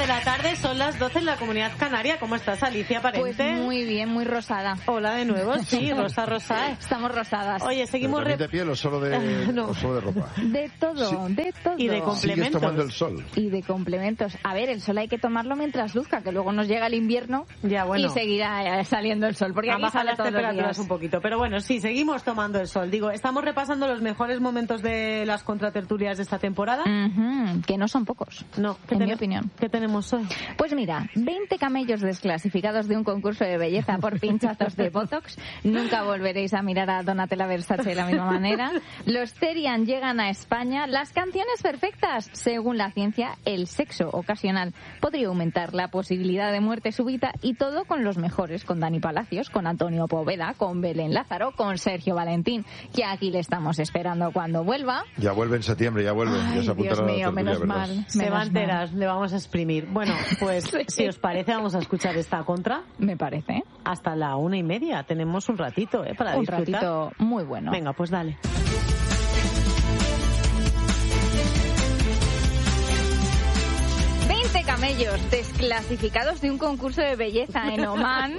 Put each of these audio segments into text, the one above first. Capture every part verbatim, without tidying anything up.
de la tarde, son las doce en la Comunidad Canaria. ¿Cómo estás, Alicia Parente? Pues muy bien, muy rosada. Hola de nuevo, sí, rosa, rosa. Estamos rosadas. Oye, seguimos... ¿Pero también de piel o solo de, no. o solo de ropa? De todo, Sí. de todo. Y de complementos. ¿Sigues tomando el sol? Y de complementos. A ver, el sol hay que tomarlo mientras luzca, que luego nos llega el invierno ya, bueno. y seguirá saliendo el sol, porque aquí bajan sale las todos los temperaturas días. un poquito. Pero bueno, sí, seguimos tomando el sol. Digo, estamos repasando los mejores momentos de las contratertulias de esta temporada. Uh-huh, que no son pocos, No, ¿qué en ten- mi opinión. ¿Qué tenemos hoy? Pues mira, veinte camellos desclasificados de un concurso de belleza por pinchazos de Botox. Nunca volveréis a mirar a Donatella Versace de la misma manera. Los Therian llegan a España. Las canciones perfectas. Según la ciencia, el sexo ocasional podría aumentar la posibilidad de muerte súbita, y todo con los mejores, con Dani Palacios, con Antonio Poveda, con Belén Lázaro, con Sergio Valentín, que aquí le estamos esperando cuando vuelva. Ya vuelve en septiembre, ya vuelve. Ay, ya se apuntará Dios a la mío, tertulia, menos ¿verdad? mal. Se va a menos enterar, mal. le vamos a exprimir. Bueno, pues Sí. si os parece, vamos a escuchar esta contra. Me parece. Hasta la una y media. Tenemos un ratito, ¿eh? Para Un disfrutar. ratito muy bueno. Venga, pues dale. veinte camellos desclasificados de un concurso de belleza en Omán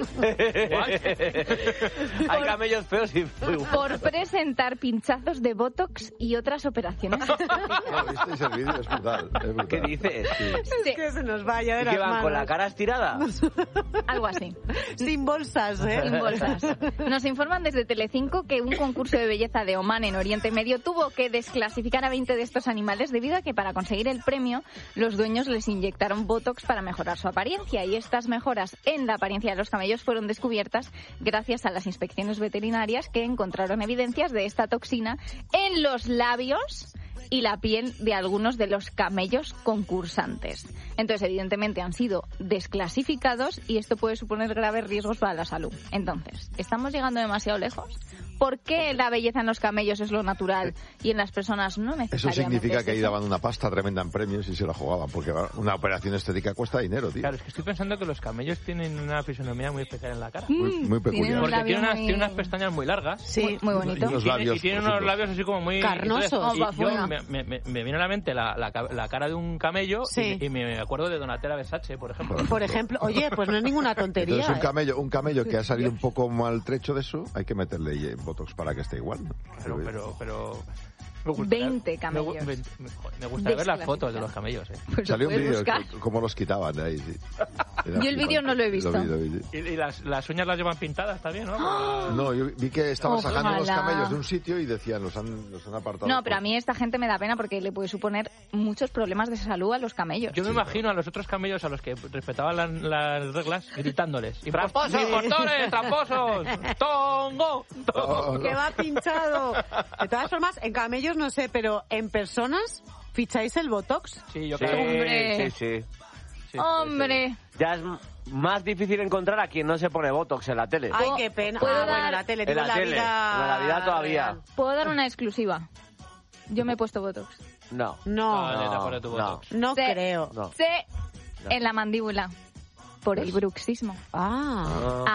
Hay camellos feos y muy guapos. por presentar pinchazos de Botox y otras operaciones. No, ¿visteis el vídeo? Es brutal. Es brutal. ¿Qué dices? Sí, Es que se nos vaya de ¿Y las qué van, manos. con la cara estirada? algo así. Sin bolsas, ¿eh? Sin bolsas. Nos informan desde Telecinco que un concurso de belleza de Omán en Oriente Medio tuvo que desclasificar a veinte de estos animales debido a que para conseguir el premio los dueños les inyectaron Botox para mejorar su apariencia, y estas mejoras en la apariencia de los camellos fueron descubiertas gracias a las inspecciones veterinarias, que encontraron evidencias de esta toxina en los labios y la piel de algunos de los camellos concursantes. Entonces, evidentemente, han sido desclasificados y esto puede suponer graves riesgos para la salud. Entonces, ¿estamos llegando demasiado lejos? ¿Por qué la belleza en los camellos es lo natural y en las personas no necesariamente? Eso significa es que ahí eso? daban una pasta tremenda en premios y se la jugaban, porque una operación estética cuesta dinero, tío. Claro, es que estoy pensando que los camellos tienen una fisonomía muy especial en la cara. Muy, muy Mm, peculiar. tienen un Porque labio tiene unas, muy- tiene unas pestañas muy largas. Sí. Muy, muy bonito. Y los Y tiene, labios, y tiene por unos ejemplo. labios así como muy... Carnosos. Entonces, y Oh, va yo fuera. me, me, me- me viene a la mente la, la, ca- la cara de un camello Sí. y, y me acuerdo de Donatella Versace, por ejemplo. Por ejemplo, oye, pues no es ninguna tontería. Entonces un ¿eh? camello, un camello que ha salido un poco maltrecho de eso, hay que meterle eh, Botox para que esté igual, ¿no? Pero, pero, pero... Me gustaría- veinte camellos. Me, gu- me- me- me gustaría ver las fotos de los camellos, eh. Pues lo Salió un puedes vídeo buscar. de cómo los quitaban de ahí, sí. Era Yo el vídeo flipante. no lo he visto. vi, lo vi. Y, y las, las uñas las llevan pintadas también, ¿no? No, yo vi que estaban sacando los Ojalá. camellos de un sitio y decían, los han, los han apartado. No, pero a por- mí esta gente me da pena porque le puede suponer muchos problemas de salud a los camellos. Yo me imagino a los otros camellos a los que respetaban las, las reglas gritándoles. ¡Tramposos! ¡Impostores! ¡Tramposos! ¡Tongo! tongo! Que va pinchado. De todas formas, en camellos no sé, pero en personas, ¿ficháis el Botox? Sí, yo Sí, creo. Hombre. sí, sí. Sí, sí, Hombre, Ya es m- más difícil encontrar a quien no se pone Botox en la tele. Ay, qué pena. ¿Puedo Ah, bueno, dar- la tele, En digo, la la tele, vida... en la vida todavía. real. ¿puedo dar una exclusiva? Yo me he puesto Botox. No. No, Vale, No, te pone tu no. Botox. no Sí. creo. No. Sí, en la mandíbula. Por el bruxismo. Ah. Ah,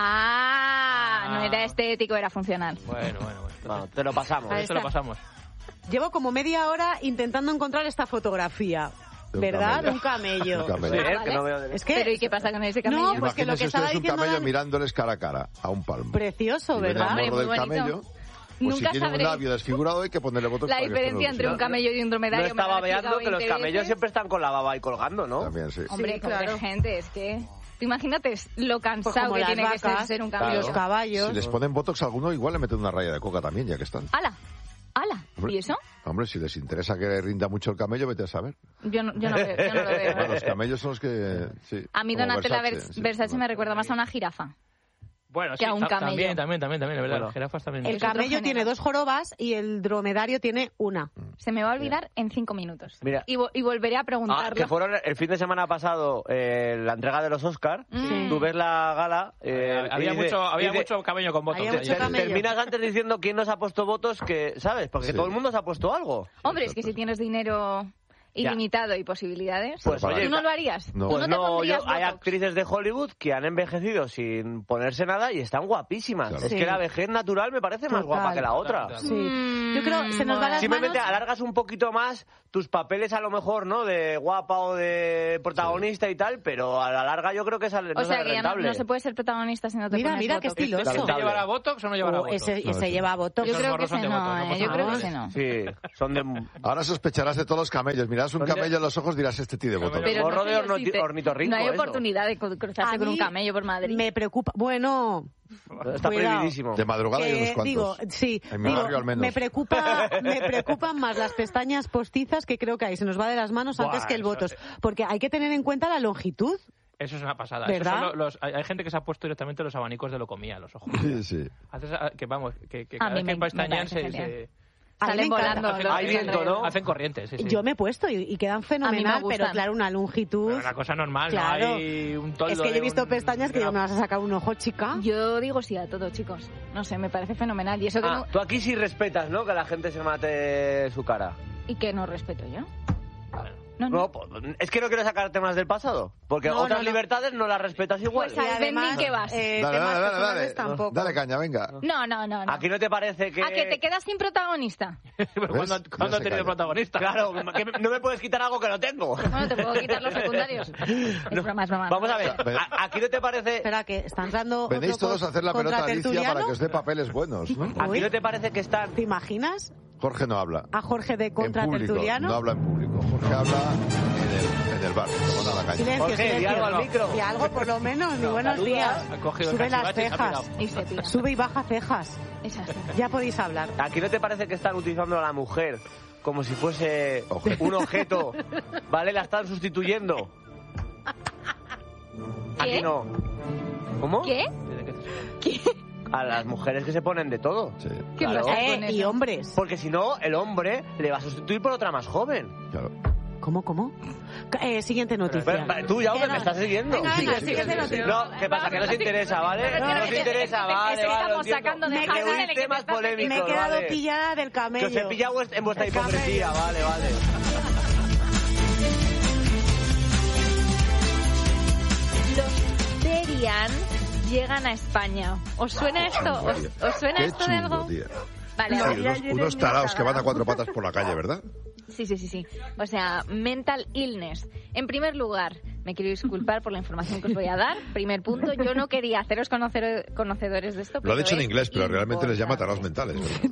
Ah, no era estético, era funcional. Bueno, bueno, bueno. bueno, te lo pasamos. Ahí Esto lo está. pasamos. Llevo como media hora intentando encontrar esta fotografía. De un ¿Verdad? camello. Un camello. Un camello. Sí, Ah, es vale. que no veo de- Es que Pero ¿y qué pasa con ese camello? No, pues que lo que Imagínense estaba ustedes un diciendo camello Dan- mirándoles cara a cara, a un palmo. precioso, Y ven el ¿verdad? Hombre, morro muy del bonito. camello, pues Nunca si tiene sabré un labio desfigurado hay que ponerle Botox la para que esté diferencia entre un lucido. camello y un No dromedario. me lo estaba han explicado veando que los veinte camellos veces. siempre están con la baba ahí colgando, ¿no? También, sí. Hombre, Sí, pobre claro. gente, es que... tú imagínate lo Pues cansado como que las tiene que ser, vacas, ser un y camello. los caballos. Si les ponen Botox a alguno, igual le meten una raya de coca también, ya que están. ¡Hala! ¡Hala! Hombre, ¿Y eso? Hombre, si les interesa que rinda mucho el camello, vete a saber. Yo no, yo no, veo, yo no lo veo. Bueno, los camellos son los que... Sí, A mí como Donatella Versace, Vers- sí. Versace me recuerda más a una jirafa. Bueno, Que sí, a un ta- camello. también, también, también, también, es verdad. Bueno. Las jirafas también. El Es otro camello género. tiene dos jorobas y el dromedario tiene una. Se me va a olvidar en cinco minutos. Mira. Y, vo- y volveré a Ah, preguntarlo. que fueron el fin de semana pasado eh, la entrega de los Oscars. Mm. Tú ves la gala. eh, había y dice- mucho, había dice- mucho camello con botox. Había ahí. mucho ter- camello. terminas antes diciendo quién nos ha puesto votos, que, ¿sabes? Porque Sí. todo el mundo se ha puesto algo. Hombre, es que si tienes dinero... ilimitado y posibilidades, Pues, ¿tú oye, no lo harías? no. ¿Tú Pues no te no, pondrías yo, hay Botox? actrices de Hollywood que han envejecido sin ponerse nada y están guapísimas. Claro. Es Sí. que la vejez natural me parece más Total. guapa que la otra. Total. Sí. Mm, Yo creo se nos va las Simplemente manos. alargas un poquito más tus papeles a lo mejor, ¿no? De guapa o de protagonista y tal, pero a la larga yo creo que sale, no O sea sale que ya no, rentable. no se puede ser protagonista si no te Mira, pones mira, qué Botox. estiloso. ¿Este Lamentable. llevará Botox o no llevará Oh, Botox? ese No, ese sí. lleva Botox. Yo Esos creo que morros son ese de no, Botox, no eh, pasa yo creo que nada. ese no. Sí, son de... Ahora sospecharás de todos los camellos. Mirarás un ¿Dónde? camello en los ojos, dirás este tío de Botox. Pero Gorro no sé de yo orno- si te- ornitorrinco, No hay eso. oportunidad de cru- cruzarse A con un mí camello por Madrid. Me preocupa. Bueno, Está Cuidado. prohibidísimo. De madrugada hay Eh, unos cuantos. digo, sí, En mi digo, barrio al menos. me preocupa, me preocupan más las pestañas postizas, que creo que ahí se nos va de las manos Buah, antes que el eso- Botox, porque hay que tener en cuenta la longitud. Eso es una pasada. ¿Verdad? Esos son lo- los, hay, hay gente que se ha puesto directamente los abanicos de lo comía a los ojos. Sí, sí. Haces, ah, que vamos, que, que A cada mí vez me- que me pestañean parece se, genial. se- A mí Salen me encanta. volando. los Hay de viento, alrededor. ¿no? hacen corrientes. Sí, sí. Yo me he puesto y, y quedan fenomenal, gustan. pero claro, una longitud. Pero una cosa normal, Claro. no hay un toldo Es que yo de he visto un pestañas que digo, grafo. me vas a sacar un ojo, chica. Yo digo sí a todo, chicos. No sé, me parece fenomenal. Y eso que Ah, no, tú aquí sí respetas, ¿no? Que la gente se mate su cara. y que no respeto yo. Bueno. No, no. No, pues, es que no quiero sacar temas del pasado. Porque No, otras no, no. libertades no las respetas igual. Pues al vending que vas. eh, Dale, temas dale, dale, personales dale. tampoco. Dale caña, venga. No, no, no, no. Aquí no te parece que... ¿A que te quedas sin protagonista? Pero ¿cuándo, ¿Ves? cuándo Ya ha se tenido calla. protagonista? Claro, que no me puedes quitar algo que no tengo. Bueno, te puedo quitar los secundarios. Es broma, es broma. Vamos a ver, Ve- ¿a- ¿aquí no te parece... Espera, que están dando. Venís otro todos a hacer la contra pelota a Alicia para tertuliano. que os dé papeles buenos, ¿no? ¿Aquí Uy. no te parece que están... ¿Te imaginas Jorge no habla. a Jorge de En contra público, tertuliano? no habla en público. Jorge habla en el, en el bar, tomando la caña. Silencio, Jorge, di silencio. algo al micro. Y algo por lo menos, ni buenos saluda. días. Ha cogido el Sube las cachivache y se ha cejas. pirado. Y se tira. Sube y baja cejas. Es así. Ya podéis hablar. ¿Aquí no te parece que están utilizando a la mujer como si fuese Objeto. un objeto? ¿Vale? La están sustituyendo. Aquí ¿Qué? no. ¿Cómo? ¿Qué? ¿De qué te- ¿Qué? A las mujeres que se ponen de todo. Sí, ¿Qué Claro. pasa Eh, con y eso? hombres. Porque si no, el hombre le va a sustituir por otra más joven. claro. ¿Cómo, cómo? Eh, siguiente noticia. Pero, pero, tú, ya, hombre, Que me no- estás siguiendo. Venga, Sí, venga, sí, siguiente sí, sí. noticia. No, ¿qué pasa? Que no os interesa, ¿vale? Pero No es os que- interesa, es que vale, vale. estamos lo entiendo. sacando de Que jardín huís el que temas te estás polémicos, Me he quedado vale. pillada del camello. Que os he pillado en vuestra El hipocresía, camello. vale, vale. Los Terian llegan a España. ¿Os suena esto? ¿Os, os suena Qué esto de chungo, algo? tía. Vale, Sí, a ver. unos, unos taraos que van a cuatro patas por la calle, ¿verdad? Sí, sí, sí, sí. O sea, mental illness. En primer lugar, me quiero disculpar por la información que os voy a dar. Primer punto, yo no quería haceros conocer, conocedores de esto. Lo ha pero dicho en es inglés, pero realmente les llama taraos importante.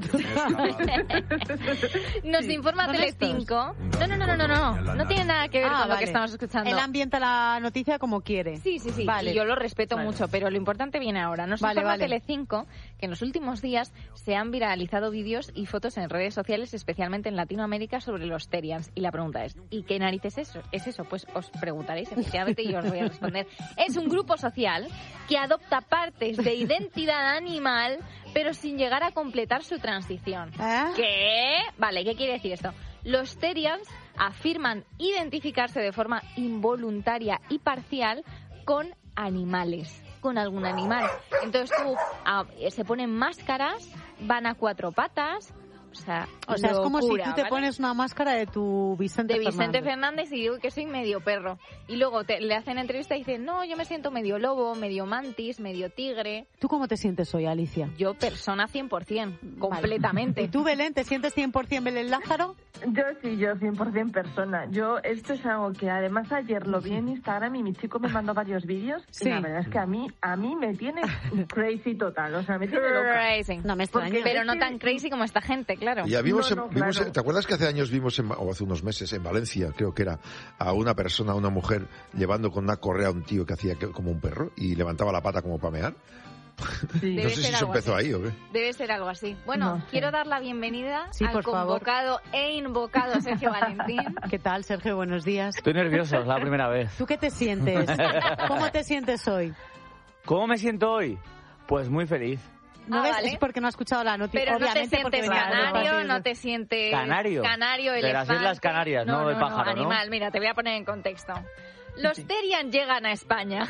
mentales. Nos Sí, informa ¿son estos? Telecinco. No, no, no, no, no, no. No tiene nada que ver Ah, con lo vale. que estamos escuchando. Él ambienta la noticia como quiere. Sí, sí, sí. Vale. Y yo lo respeto Vale. mucho, pero lo importante viene ahora. Nos Vale, informa vale. Telecinco que en los últimos días se han viralizado vídeos y fotos en redes sociales, especialmente en Latinoamérica, sobre los Terians. Y la pregunta es, ¿y qué narices es eso? ¿Es eso? Pues os preguntaréis, efectivamente, y yo os voy a responder. Es un grupo social que adopta partes de identidad animal, pero sin llegar a completar su transición. ¿Eh? ¿Qué? Vale, ¿qué quiere decir esto? Los Terians afirman identificarse de forma involuntaria y parcial con animales, con algún animal. Entonces tú, ah, se ponen máscaras, van a cuatro patas, o sea, O sea, es como si locura, tú te ¿vale? pones una máscara de tu Vicente de Vicente Fernández. Fernández y digo que soy medio perro. Y luego te, le hacen entrevista y dicen, no, yo me siento medio lobo, medio mantis, medio tigre. ¿Tú cómo te sientes hoy, Alicia? Yo persona cien por ciento, completamente. ¿Y tú, Belén, te sientes cien por ciento Belén Lázaro? Yo sí, yo cien por ciento persona. Yo, esto es algo que además ayer lo vi en Instagram y mi chico me mandó varios vídeos Sí. y la verdad es que a mí, a mí me tiene crazy total, o sea, me tiene loca. Crazy. No me extraña. Pero no tan crazy como esta gente, claro. Ya vimos, No, en- no, vimos claro. en- ¿te acuerdas que hace años vimos, en, o hace unos meses, en Valencia, creo que era, a una persona, a una mujer, llevando con una correa a un tío que hacía que- como un perro y levantaba la pata como para mear? Sí. Debe No sé ser si se algo empezó así. ahí o qué. Debe ser algo así. Bueno, No sé. quiero dar la bienvenida Sí, al por favor. convocado e invocado Sergio Valentín. ¿Qué tal, Sergio? Buenos días. Estoy nervioso, es la primera vez. ¿Tú qué te sientes? ¿Cómo te sientes hoy? ¿Cómo me siento hoy? Pues muy feliz. ¿No Ah, ves? vale. Es porque no has escuchado la noticia. Pero no te Obviamente, porque sientes venía de los canario, partidos. no te sientes... Canario. Canario, De las elefante. Islas Canarias, no de pájaro, ¿no? animal. Mira, te voy a poner en contexto. Los Terian llegan a España.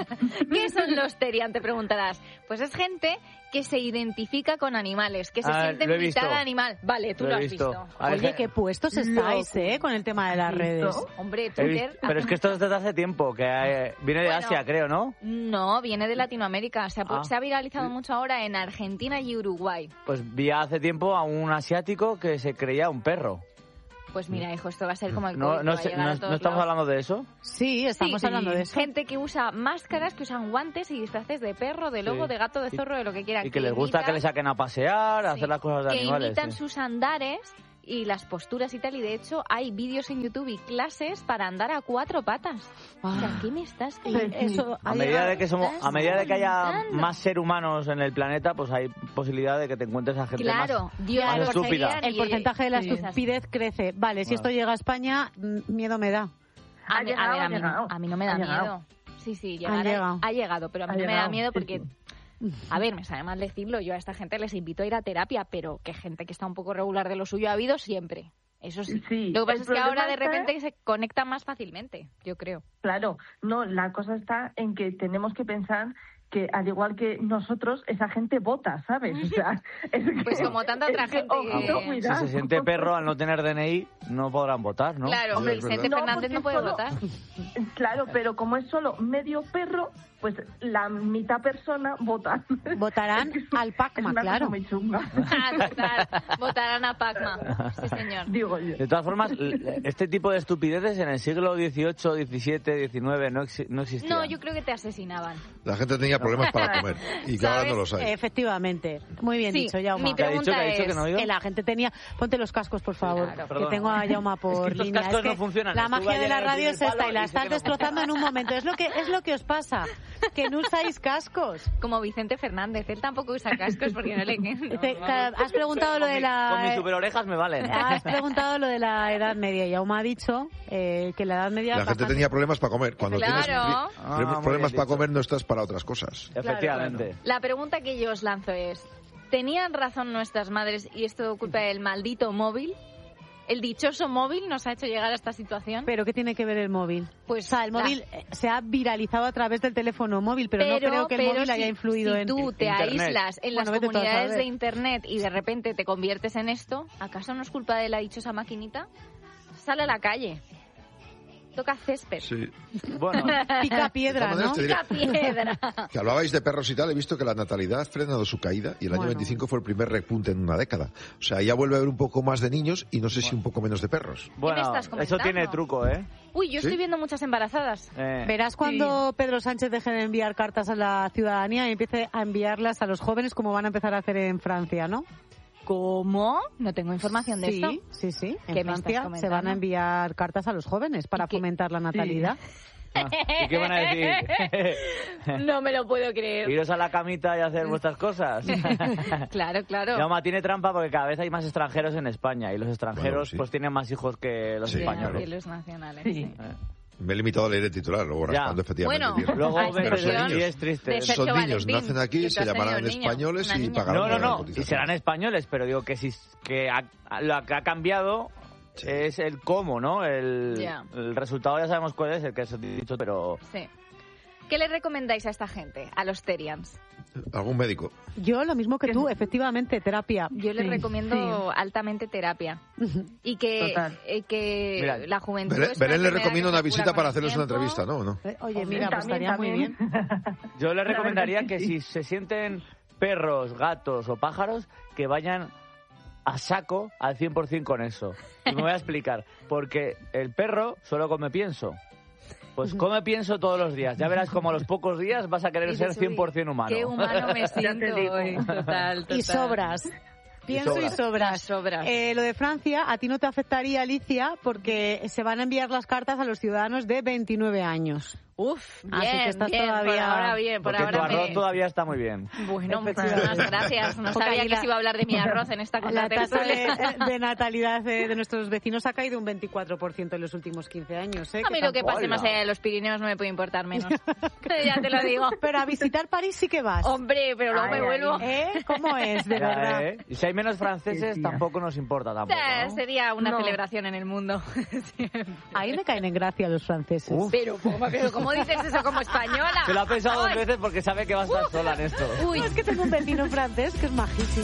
¿Qué son los Terian? Te preguntarás. Pues es gente que se identifica con animales, que se Ah, siente lo he mitad visto. animal. Vale, tú Lo lo, he has visto. visto. A ver, Oye, qué puestos estáis, Loco. ¿eh? Con el tema de las redes. Hombre, he Twitter... visto- pero es que esto es desde hace tiempo, que eh, viene de Bueno. Asia, creo, ¿no? No, viene de Latinoamérica. Se ha, pu- Ah. se ha viralizado mucho ahora en Argentina y Uruguay. Pues vi hace tiempo a un asiático que se creía un perro. Pues mira, hijo, esto va a ser como el No, COVID, no, va a sé- llegar no- a todos no estamos lados. hablando de eso. Sí, estamos Sí, hablando de eso. Gente que usa máscaras, que usan guantes y disfraces de perro, de lobo, Sí. de gato, de Y- zorro, de lo que quieran. Y que les gusta imitan- que le saquen a pasear, a sí, hacer las cosas de que animales. imitan sí. sus andares y las posturas y tal. Y de hecho hay vídeos en YouTube y clases para andar a cuatro patas. O sea, ¿qué me estás creyendo? Eso A ha medida llegado- de que somos, a medida de que haya Contando. más seres humanos en el planeta, pues hay posibilidad de que te encuentres a gente Claro, más, Dios, más el estúpida. porcentaje- El porcentaje de la Sí. estupidez crece. Vale, si Bueno. esto llega a España, mm, miedo me da. A Ha mí, a llegado, ver, a ha mí, llegado. a mí no me da Ha llegado. miedo. Sí, sí, Ha llegar, llegado. ha llegado, pero a mí Ha no me da llegado, miedo sí, porque... sí. A ver, me sabe mal decirlo, yo a esta gente les invito a ir a terapia, pero que gente que está un poco regular de lo suyo ha habido siempre. Eso sí. Sí, Lo que pasa el es que ahora de problema repente se conectan más fácilmente, yo creo. Claro, no, la cosa está en que tenemos que pensar que al igual que nosotros, esa gente vota, ¿sabes? O sea, es que, Pues como tanta otra es que, gente ojito, que- Si cuidado. se siente perro al no tener D N I, no podrán votar, ¿no? Claro, Hombre, es Vicente verdad. No, Fernández porque no puede solo- votar. Claro, pero como es solo medio perro, pues la mitad persona vota. Votarán Es que es- al Pacma, es una claro. cosa muy chunga. Ah, total, votarán a Pacma. Sí, señor. Digo yo. De todas formas, l- este tipo de estupideces en el siglo dieciocho, diecisiete, diecinueve no, exi- no existían. No, yo creo que te asesinaban. La gente tenía problemas para comer y que ahora no los hay. Efectivamente. Muy bien Sí, dicho, Jaume. mi ¿Qué ha dicho? pregunta ¿Qué ha dicho? es... ¿Que no ha oído? Que la gente tenía... Ponte los cascos, por favor, Claro, que perdona. tengo a Jauma Es por que estos línea. cascos no funcionan. La Estuve magia de ayer la en el radio es primer esta y palo la y sé estás que no destrozando en un momento. Es lo que es lo que os pasa, que no usáis cascos. Como Vicente Fernández, él tampoco usa cascos porque no le... no, Dice, vamos. has preguntado lo Con de mi- Con mis la... super orejas me valen. Has preguntado lo de la Edad Media y Jaume ha dicho eh, que la Edad Media... La gente bastante- tenía problemas para comer. Cuando Claro. tienes pri- Ah, pri- muy problemas bien para dicho. comer no estás para otras cosas. Efectivamente. La pregunta que yo os lanzo es, ¿tenían razón nuestras madres y esto culpa del maldito móvil? ¿El dichoso móvil nos ha hecho llegar a esta situación? ¿Pero qué tiene que ver el móvil? Pues O sea, el la- móvil eh, se ha viralizado a través del teléfono móvil, pero, no creo que el pero móvil si, haya influido si en... tú te Internet. aíslas en Bueno, las vete tú a comunidades saber. de Internet y de repente te conviertes en esto, ¿acaso no es culpa de la dichosa maquinita? Sale a la calle. Toca césped. Sí. Bueno, Pica piedra, De todas ¿no? maneras, te diré- Pica piedra. Que hablabais de perros y tal, he visto que la natalidad ha frenado su caída y el año Bueno. veinticinco fue el primer repunte en una década. O sea, ya vuelve a haber un poco más de niños y no sé si un poco menos de perros. bueno, estás eso comentando? tiene truco, ¿eh? Uy, yo ¿Sí? estoy viendo muchas embarazadas. Eh, Verás cuando Pedro Sánchez deje de enviar cartas a la ciudadanía y empiece a enviarlas a los jóvenes como van a empezar a hacer en Francia, ¿no? ¿Cómo? No tengo información de Sí, esto. sí, sí. En ¿Qué me estás Francia se comentando? van a enviar cartas a los jóvenes para ¿Y qué? fomentar la natalidad. ¿Y qué van a decir? No me lo puedo creer. ¿Iros a la camita y hacer vuestras cosas? Claro, claro. Yauma, tiene trampa porque cada vez hay más extranjeros en España y los extranjeros Bueno, sí. pues tienen más hijos que los Sí, Sí, españoles. y los nacionales. Sí. sí. Eh. Me he limitado a leer el titular, luego Ya. raspando efectivamente. Bueno, tierra. Luego A ves Pero son excepción y niños. es triste. de Son Sergio niños, Valentín, nacen aquí, que se tú has llamarán tenido un niño, españoles una y niña. pagarán No, no, una no, y cotización. serán españoles, pero digo que si que ha- lo que ha cambiado Sí. es el cómo, ¿no? El, Ya. el resultado ya sabemos cuál es, el que os he dicho, pero Sí. ¿Qué le recomendáis a esta gente, a los Terians? Algún médico. Yo lo mismo que tú, efectivamente, terapia. Yo les Sí, recomiendo altamente terapia. Y que, Total. eh, que Mira, la juventud... Belén, es una Belén le enfermedad recomiendo que una se cura visita con para el hacerles una tiempo. entrevista, ¿no? ¿No? Eh, Oye, Hombre, mira, pues también, estaría muy bien. también. yo les La recomendaría verdad que que sí. si se sienten perros, gatos o pájaros, que vayan a saco al cien por ciento con eso. Y me voy a explicar. Porque el perro solo come pienso. Pues come pienso todos los días. Ya verás como a los pocos días vas a querer Y ser dices, cien por ciento uy, humano. Qué humano me siento digo. hoy. Total, total. Y sobras. Pienso y sobras. sobras. Sobras. Eh, lo de Francia, a ti no te afectaría, Alicia, porque se van a enviar las cartas a los ciudadanos de veintinueve años. Uf, bien, Así que estás bien, todavía... por ahora bien, por Porque ahora tu arroz me... todavía está muy bien. Bueno, muchas gracias. No Porque sabía ahí que la- se iba a hablar de mi arroz en esta La tasa contratertulia. de, de natalidad de, de nuestros vecinos ha caído un veinticuatro por ciento en los últimos quince años. ¿eh? A mí lo que tampoco- pase más allá de los Pirineos no me puede importar menos. Ya te lo digo. Pero a visitar París sí que vas. Hombre, pero luego Ay, me ay, vuelvo. ¿eh? ¿Cómo es, de Ya, verdad? ¿eh? Y si hay menos franceses, Sí, tía. tampoco nos importa tampoco, Eh, ¿no? Sería una No. celebración en el mundo. Siempre. Ahí me caen en gracia los franceses. Uf. Pero, ¿cómo, pero ¿cómo dices eso como española? Se lo ha pensado dos Ay. veces porque sabe que va a estar sola en esto. Uy, No, es que tengo un vecino francés que es majísimo.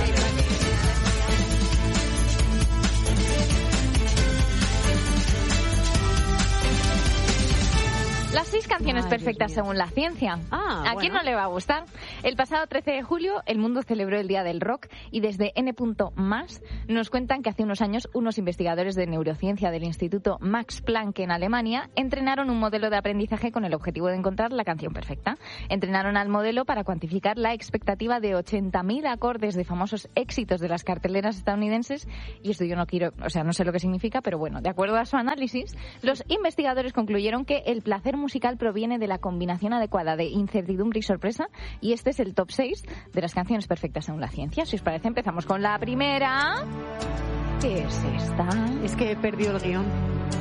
las seis canciones Ay, perfectas Dios mío. según la ciencia. Ah, ¿A quién bueno. no le va a gustar? El pasado trece de julio el mundo celebró el Día del Rock y desde N. Más nos cuentan que hace unos años unos investigadores de neurociencia del Instituto Max Planck en Alemania entrenaron un modelo de aprendizaje con el objetivo de encontrar la canción perfecta. Entrenaron al modelo para cuantificar la expectativa de ochenta mil acordes de famosos éxitos de las carteleras estadounidenses y esto yo no quiero, o sea, no sé lo que significa, pero bueno, de acuerdo a su análisis, los investigadores concluyeron que el placer musical proviene de la combinación adecuada de incertidumbre y sorpresa y este es el top seis de las canciones perfectas según la ciencia. Si os parece, empezamos con la primera. ¿Qué es esta? Es que he perdido el guión.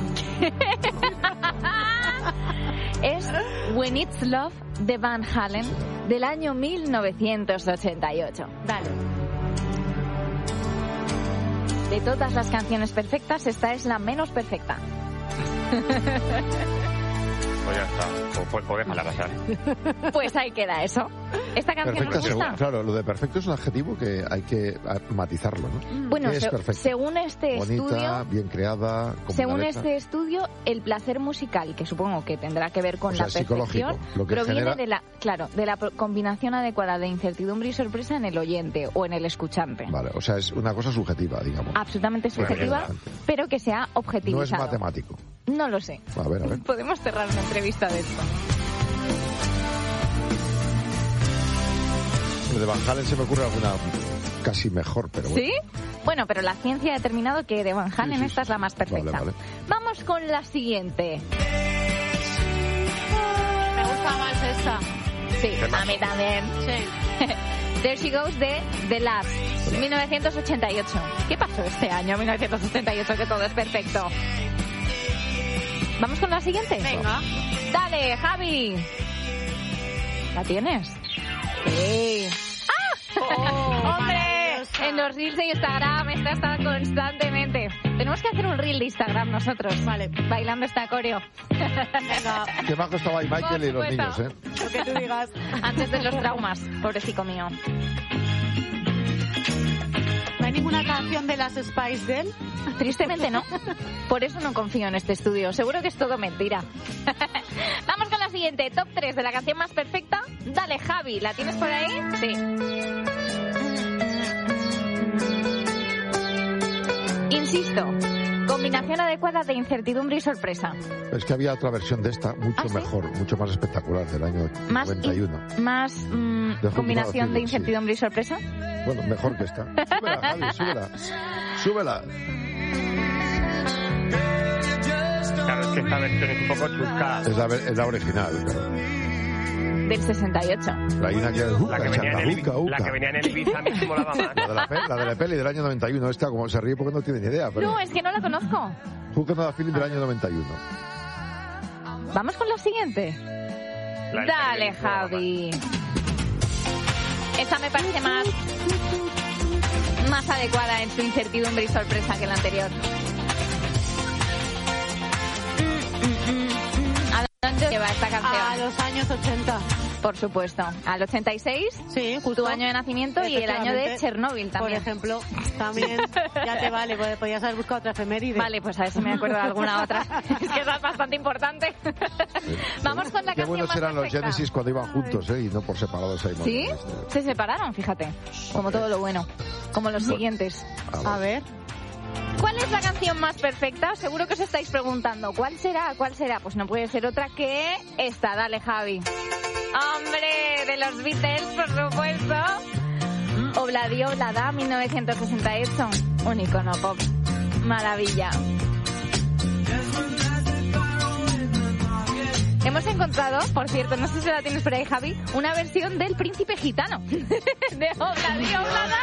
Es When It's Love de Van Halen del año mil novecientos ochenta y ocho. Dale. De todas las canciones perfectas, esta es la menos perfecta. Pues ya está, o, pues, o déjala pasar. Pues ahí queda eso. ¿Esta canción Perfecta, os según- gusta? claro, lo de perfecto es un adjetivo que hay que ah, matizarlo, ¿no? Bueno, ¿Qué es se- perfecto? según este Bonita, estudio, bien creada, con según buena letra. este estudio, el placer musical, que supongo que tendrá que ver con O sea, la psicológico, perfección, lo que proviene genera- de la, claro, de la pro- combinación adecuada de incertidumbre y sorpresa en el oyente o en el escuchante. Vale, o sea, es una cosa subjetiva, digamos. Absolutamente Bueno, subjetiva, interesante. pero que sea No es objetivizado. matemático. No lo sé. A ver, a ver. Podemos cerrar una entrevista de esto. Lo de Van Halen se me ocurre alguna casi mejor, pero bueno. ¿Sí? Bueno, pero la ciencia ha determinado que de Van Halen Sí, sí, esta sí. es la más perfecta. Vale, vale. Vamos con la siguiente. Me gusta más esta. Sí, a mí también. Sí. There She Goes de The Last, mil novecientos ochenta y ocho. ¿Qué pasó este año, mil novecientos ochenta y ocho, que todo es perfecto? ¿Vamos con la siguiente? Venga. Dale, Javi. ¿La tienes? Sí. ¡Ah! ¡Hombre! maravillosa. En los reels de Instagram esta está constantemente. Tenemos que hacer un reel de Instagram nosotros. Vale. Bailando esta coreo. Venga, Qué bajo estaba ahí Michael y los Por niños, supuesto. ¿eh? lo que tú digas. Antes de los traumas, pobrecito mío. ¿No hay ninguna canción de las Spice Girls? Tristemente no. Por eso no confío en este estudio. Seguro que es todo mentira. Vamos con la siguiente. Top tres de la canción más perfecta. Dale, Javi. ¿La tienes por ahí? Sí. Insisto. Combinación adecuada de incertidumbre y sorpresa. Es que había otra versión de esta, mucho ¿Ah, sí? mejor, mucho más espectacular, del año Más, noventa y uno. in- más mm, De combinación de Juntos a incertidumbre y sorpresa. Bueno, mejor que esta. Súbela, Javi, súbela. Súbela. Claro, es que esta versión es un poco chusca. Es la, es la original, pero Del sesenta y ocho. la una que es La que venía en el, uca, la uca. que venía en el Ibiza a mí sí molaba más. La de la, pe- la de la peli del año noventa y uno, esta como se ríe porque no tiene ni idea, pero No, es que no la conozco. Who Can That Feeling del año noventa y uno. Vamos con la siguiente. La del Dale, Caribe molaba más. Javi. Esta me parece más, más adecuada en su incertidumbre y sorpresa que la anterior. Mm, mm, mm, mm. ¿A dónde lleva esta A canción? los años ochenta. Por supuesto. Al ochenta y seis, Sí, justo. tu año de nacimiento y el año de Efectivamente. Chernóbil Por también. ejemplo, también ya te vale, pod- podías haber buscado otra efeméride. Vale, pues a ver si me acuerdo de alguna otra. Es que esa es bastante importante. Vamos con la Qué canción buenos más eran los perfecta. Genesis cuando iban juntos, ¿eh? Y no por separados ahí. ¿Sí? madre mía. Se separaron, fíjate. Como todo lo bueno. Como los siguientes. Ah, A vale. ver. ¿Cuál es la canción más perfecta? Seguro que os estáis preguntando. ¿Cuál será? ¿Cuál será? Pues no puede ser otra que esta. Dale, Javi. ¡Hombre! De los Beatles, por supuesto. Obladi Oblada, mil novecientos sesenta y ocho. Un icono pop. Maravilla. Hemos encontrado, por cierto, no sé si la tienes por ahí, Javi, una versión del Príncipe Gitano. De Obladi Oblada.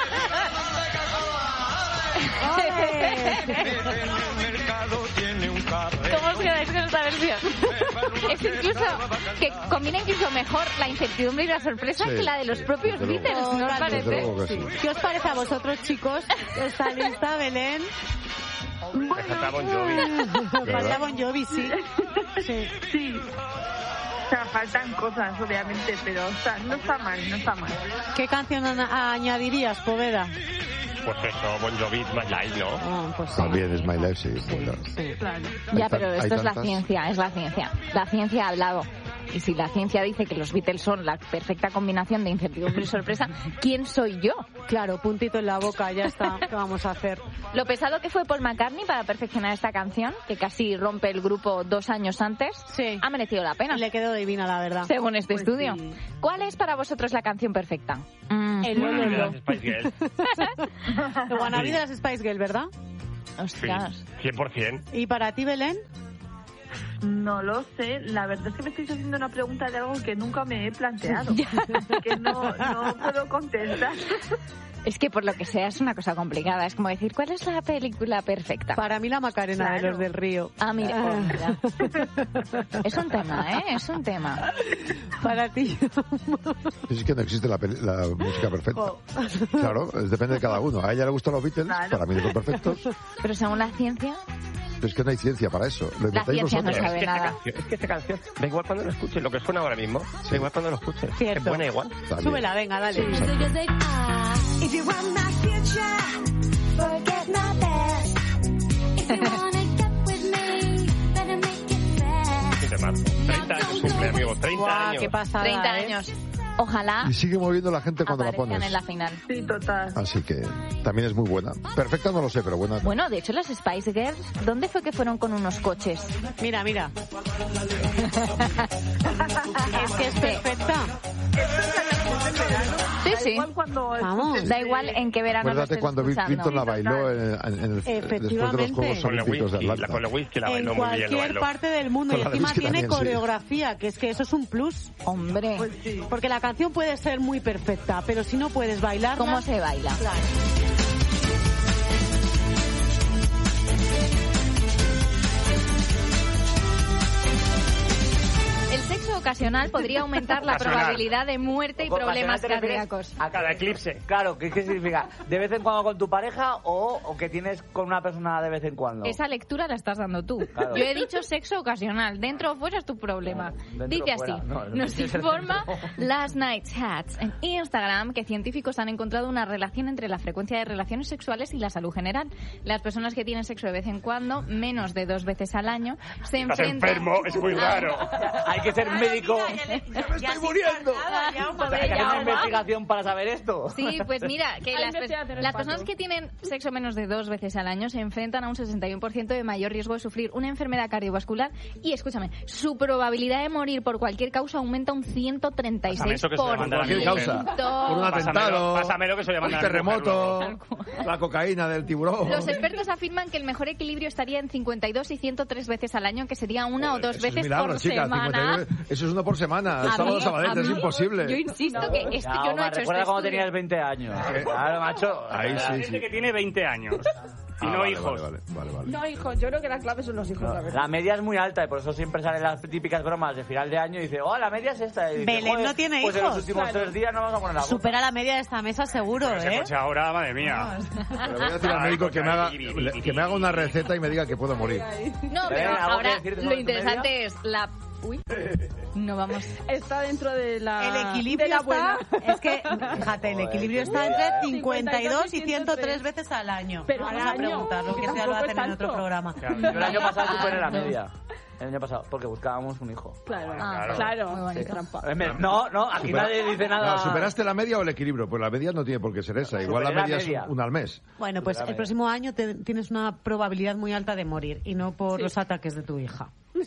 ¿Cómo os quedáis con esta versión? Es incluso que combina incluso mejor la incertidumbre y la sorpresa sí, que la de los propios sí, Beatles, ¿no os parece? Sí. ¿Qué os parece a vosotros, chicos? ¿Está lista, Belén? Bueno, falta Bon Jovi. Falta Bon Jovi, sí. Sí. Sí. O sea, faltan cosas, obviamente, pero o sea, no está mal, no está mal. ¿Qué canción añadirías, Poveda? Pues eso, Bon Jovi, My Life, ¿no? Oh, pues sí. También es My Life, sí. Sí, sí, claro. Ya, pero esto es la ciencia, es la ciencia. La ciencia ha hablado. Y si la ciencia dice que los Beatles son la perfecta combinación de incertidumbre y sorpresa, ¿quién soy yo? Claro, puntito en la boca, ya está. ¿Qué vamos a hacer? Lo pesado que fue Paul McCartney para perfeccionar esta canción, que casi rompe el grupo dos años antes, sí, ha merecido la pena. Le quedó divina, la verdad. Según este pues estudio. Sí. ¿Cuál es para vosotros la canción perfecta? Mm. El Wannabe de las Spice Girls. El Wannabe de las Spice Girls, ¿verdad? Ostras. Sí, cien por ciento. ¿Y para ti, Belén? No lo sé, la verdad es que me estáis haciendo una pregunta de algo que nunca me he planteado, que no, no puedo contestar. Es que por lo que sea es una cosa complicada, es como decir, ¿cuál es la película perfecta? Para mí la Macarena, claro, de los del Río. Ah, mira, oh, mira. Es un tema, ¿eh? Es un tema. Para ti. Es que no existe la, peli- la música perfecta. Oh. Claro, depende de cada uno. A ella le gustan los Beatles, claro, para mí son perfectos. Pero según la ciencia... Es que no hay ciencia para eso. Lo la ciencia vosotros. no sabe es que nada. Canción, es que esta canción, da igual cuando lo escuches, lo que suena ahora mismo, sí, da igual cuando lo escuches. Cierto. Es buena igual. También. Súbela, venga, dale. Sí. treinta años cumple, amigo, treinta Guau, años. Qué pasada, treinta ¿eh? años. Ojalá. Y sigue moviendo la gente cuando la pones. En la final. Sí, total. Así que también es muy buena. Perfecta no lo sé, pero buena. Bueno, de hecho las Spice Girls, ¿dónde fue que fueron con unos coches? Mira, mira. Es que es perfecta. Sí, sí. Igual cuando Vamos. Da igual en qué verano lo Acuérdate estés cuando Bill escuchando. Clinton la bailó en, en el, después de los Juegos Con Olímpicos de Lewinsky, Atlanta. la con Lewinsky la bailó En muy bien. lo cualquier bailó. parte del mundo. Con Y la encima Lewinsky tiene también, sí. coreografía, que es que eso es un plus. Hombre, Pues sí. Porque la canción puede ser muy perfecta, pero si no puedes bailar, ¿cómo se baila? Claro. El sexo ocasional podría aumentar la Ocasional. probabilidad de muerte y Ocasional problemas te refieres cardíacos. A cada eclipse. Claro, ¿qué, qué significa? ¿De vez en cuando con tu pareja o, o que tienes con una persona de vez en cuando? Esa lectura la estás dando tú. Claro. Yo he dicho sexo ocasional. Dentro o fuera es tu problema. Dentro Dice o fuera. así. No, no Nos tiene que ser informa dentro. Last Night Chats en Instagram que científicos han encontrado una relación entre la frecuencia de relaciones sexuales y la salud general. Las personas que tienen sexo de vez en cuando, menos de dos veces al año, se Estás enfrentan... enfermo, es muy raro. Hay que ser médico. ¡Me estoy muriendo! Hay que hacer una investigación para saber esto. Sí, pues mira, que Hay las, que pe- hacer el las paso. personas que tienen sexo menos de dos veces al año se enfrentan a un sesenta y uno por ciento de mayor riesgo de sufrir una enfermedad cardiovascular y, escúchame, su probabilidad de morir por cualquier causa aumenta un ciento treinta y seis Pásame eso que se por le manda a la Cualquier Virgen. causa. Por un Pásamelo, atentado, pásamelo que se le manda un a la terremoto, mujer la cocaína del tiburón. Los expertos afirman que el mejor equilibrio estaría en cincuenta y dos y ciento tres veces al año, que sería una o dos Eso es veces milagro, por chica, semana. cincuenta y nueve. Eso es uno por semana. El A sábado mí- Sabadell a es mí- imposible. Yo insisto que esto yo no he hecho recuerda este cuando estudio. tenías veinte años. Claro, macho. Ahí sí, Gente sí. que tiene veinte años y Ah, no vale, hijos. Vale, vale, vale, vale. No, hijos, yo creo que la clave son los hijos, la verdad. La media es muy alta y por eso siempre salen las típicas bromas de final de año y dice, oh, la media es esta. Y dice, Belén "Joder, no tiene pues en los hijos". últimos Claro. tres días no vamos a poner la boca. Supera la media de esta mesa seguro, Ese ¿eh? coche ahora, madre mía. Pero voy a decir al médico que me haga, que me haga una receta y me diga que puedo morir. No, Belén, pero ¿algo que ahora decir de lo tu interesante media? es la... Uy, no vamos... Está dentro de la... El equilibrio de la está, buena. es que, fíjate, el equilibrio está entre cincuenta y dos y ciento tres veces al año. Pero Vamos al a año, preguntarlo, que que se lo tampoco hacen es en tanto. otro programa. Yo el año pasado superé la media. El año pasado, porque buscábamos un hijo. Claro, Ah, claro. muy bonito. Qué trampa. Eh, me- No, no, aquí Supera- nadie dice nada. No, ¿superaste la media o el equilibrio? Pues la media no tiene por qué ser esa. Igual la Superé la media, media. es una al mes. Bueno, pues el próximo año te- tienes una probabilidad muy alta de morir y no por Sí. los ataques de tu hija.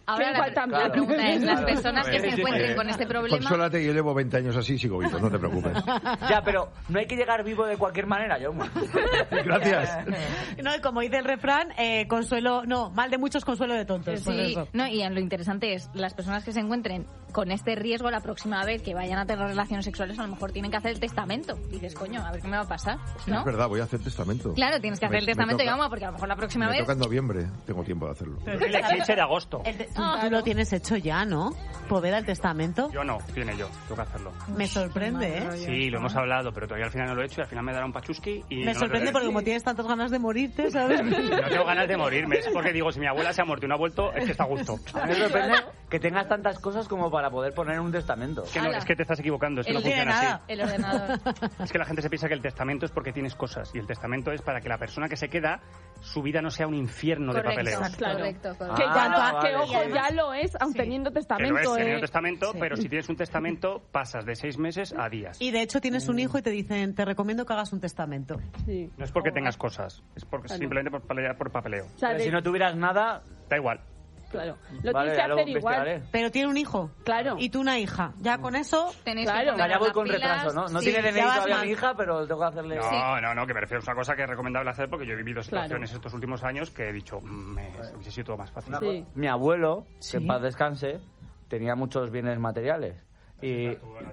Ahora la, Claro. la pregunta es, las personas que se Eh, encuentren eh, con este problema... Consólate, yo llevo veinte años así y sigo vivo, no te preocupes. Ya, pero no hay que llegar vivo de cualquier manera, yo. Gracias. No, y como dice el refrán, eh, consuelo, no, mal de muchos, consuelo de tontos. por Sí, eso. no, y lo interesante es, las personas que se encuentren con este riesgo la próxima vez que vayan a tener relaciones sexuales, a lo mejor tienen que hacer el testamento. Y dices, coño, a ver qué me va a pasar, ¿no? Es verdad, voy a hacer testamento. Claro, tienes que hacer Me- el me testamento, toca- digamos, porque a lo mejor la próxima Me vez... toca en noviembre, tengo tiempo de hacerlo. El eclipse de agosto. El te- tú, tú lo tienes hecho ya, ¿no? Poveda, el testamento. Yo no, tiene yo, tengo que hacerlo. Me sorprende, ¿eh? Sí, lo hemos hablado, pero todavía al final no lo he hecho y al final me dará un pachuski y... Me no sorprende lo- porque como tienes tantas ganas de morirte, ¿sabes? No tengo ganas de morirme, es porque digo, si mi abuela se ha muerto y no ha vuelto, es que está a gusto. A mí me sorprende que tengas tantas cosas como para poder poner un testamento. Es que, no, es que te estás equivocando, es que El no funciona nada. así. El ordenador. Es que la gente se piensa que el testamento es porque tienes cosas y el testamento es para que la persona que se queda, su vida no sea un infierno de Correcto, papeleo. Claro. correcto, correcto. Que, Ah, ya lo, vale. que ojo, ya lo es, aun Sí. teniendo Que no testamento. es teniendo eh. testamento, pero si tienes un testamento, pasas de seis meses a días. Y de hecho tienes un hijo y te dicen, te recomiendo que hagas un testamento. Sí. No es porque tengas cosas, es porque Claro. simplemente por, papeleo- por papeleo. O sea, Pero de- si no tuvieras nada, Da igual. claro. Lo vale, tienes ya que lo hacer igual. investigaré. Pero tiene un hijo. Claro. Y tú una hija. Ya con eso... Tenéis Claro. que O sea, poner ya voy las con pilas. retraso, ¿no? No Sí, tiene ya D N I vas todavía mal. mi hija, pero tengo que hacerle... No, no, no, que me refiero a una cosa que es recomendable hacer porque yo he vivido Claro. situaciones estos últimos años que he dicho, "Mm, me hubiese sido todo más fácil. Sí. Mi abuelo, Sí. que en paz descanse, tenía muchos bienes materiales. Y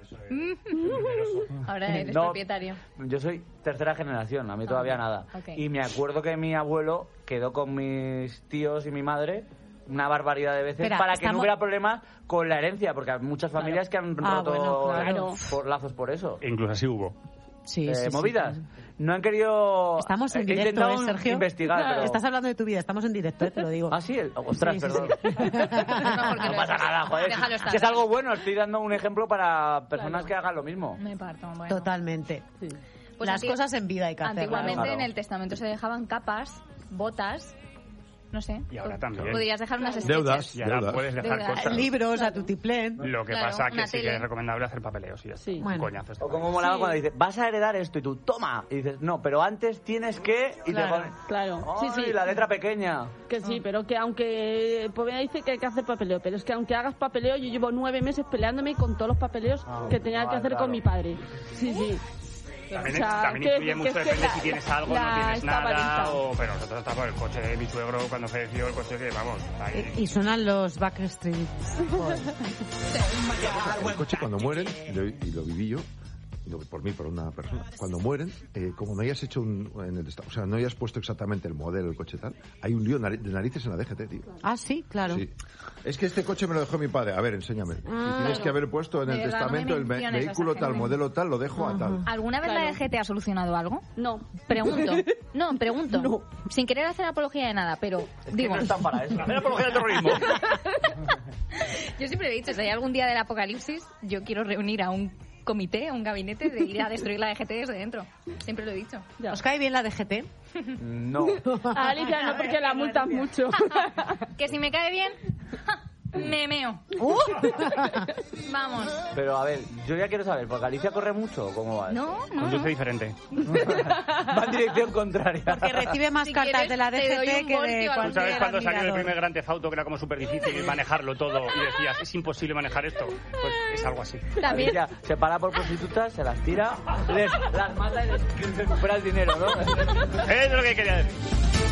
Ahora eres No. propietario. yo soy tercera generación, a mí todavía Ah, nada. ok. Y me acuerdo que mi abuelo quedó con mis tíos y mi madre una barbaridad de veces Espera, para que no estamos- hubiera problemas con la herencia, porque hay muchas familias que han Ah, roto bueno, claro. por lazos por eso. E incluso así hubo. Sí, Eh, sí, sí. movidas. No han querido... Estamos en he directo, intentado ¿eh, Sergio? investigar, pero... Estás hablando de tu vida, estamos en directo, ¿eh? Te lo digo. Ah, sí, el- ostras, Sí, sí, perdón. sí. porque No lo pasa es. nada, joder. Déjalo estar. Si es algo bueno, estoy dando un ejemplo para personas Claro. que hagan lo mismo. Me parto, bueno. Totalmente. Sí. Pues Las anti- cosas en vida hay que hacerlas. Antiguamente Claro. en el testamento se dejaban capas, botas, no sé. Y ahora pod- también. Podías dejar unas sketches. Deudas. Y ahora Deudas. puedes dejar Deudas. cosas. Libros, a tutiplén. Lo que Claro, pasa que una sí que tele. es recomendable hacer papeleos y ya está. Sí. Un Bueno. coñazo este. O como molaba cuando dice, vas a heredar esto y tú, toma. Y dices, no, pero antes tienes que... Y Claro. te pones, Claro. Sí, "Ay, sí. la letra pequeña. Que sí, pero que aunque... Poveda dice que hay que hacer papeleo, pero es que aunque hagas papeleo, yo llevo nueve meses peleándome con todos los papeleos que tenía que ah, hacer claro. con mi padre. Sí, sí. También, O sea, también quiero influye decir mucho, que es que depende la- si tienes algo, la- no tienes está nada, varita. o... Pero nosotros estamos el coche de mi suegro cuando falleció, el coche que, vamos, ahí... Y suenan los Backstreet Boys. El coche cuando mueren, y lo, y lo viví yo, no por mí, por una persona, cuando mueren, eh, como no hayas hecho un, en el estado, o sea, no hayas puesto exactamente el modelo del coche tal, hay un lío nari- de narices en la D G T, tío. Ah, sí, claro. Sí. Es que este coche me lo dejó mi padre. A ver, enséñame. Ah, y tienes que haber puesto en De el verdad, no me testamento el ve- menciones a esa vehículo tal, gente. modelo tal, lo dejo a tal. ¿Alguna vez Claro. la D G T ha solucionado algo? No. Pregunto. No, pregunto. No. Sin querer hacer apología de nada, pero digo... No están para eso. Hacer apología del terrorismo. Yo siempre he dicho, si hay algún día del apocalipsis, yo quiero reunir a un comité, a un gabinete de ir a destruir la D G T desde dentro. Siempre lo he dicho. Ya. ¿Os cae bien la D G T? No. A Alicia no, porque la multas mucho. Que si me cae bien, ¡ja! Me meo. Uh. Vamos. Pero a ver, yo ya quiero saber, ¿porque Alicia corre mucho o cómo va? No, no. Conduce diferente. Va en dirección contraria. Porque recibe más Si cartas quieres, de la te doy D G T un que voltio de al ¿Tú cualquier sabes cuando salió el admirador. primer Grand Theft Auto que era como súper difícil manejarlo todo y decías, es imposible manejar esto? Pues es algo así. También. Alicia se para por prostitutas, se las tira, les, las mata y les recupera el dinero, ¿no? Es lo que quería decir.